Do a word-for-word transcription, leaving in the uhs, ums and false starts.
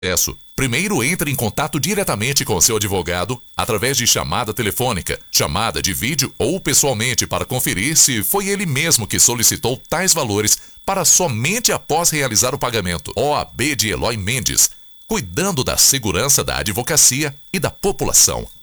processo. Primeiro, entre em contato diretamente com seu advogado através de chamada telefônica, chamada de vídeo ou pessoalmente para conferir se foi ele mesmo que solicitou tais valores para somente após realizar o pagamento. O A B de Eloy Mendes, cuidando da segurança da advocacia e da população.